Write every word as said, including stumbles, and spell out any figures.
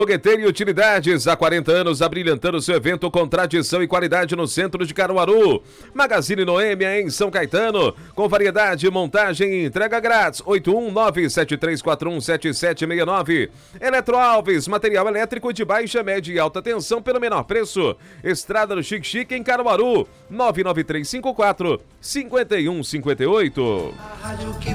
Fogueteiro e Utilidades, há quarenta anos abrilhantando seu evento com tradição e qualidade no centro de Caruaru. Magazine Noêmia em São Caetano, com variedade, montagem e entrega grátis. oito um nove sete três quatro um sete sete seis nove. Eletro Alves, material elétrico de baixa, média e alta tensão pelo menor preço. Estrada do Chique Chique em Caruaru, nove nove três cinco quatro cinco um cinco oito.